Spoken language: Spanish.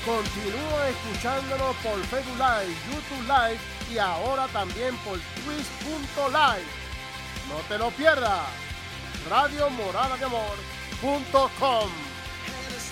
Continúa escuchándonos por Facebook Live, YouTube Live y ahora también por Twitch.live. No te lo pierdas. RadioMoradaDeAmor.com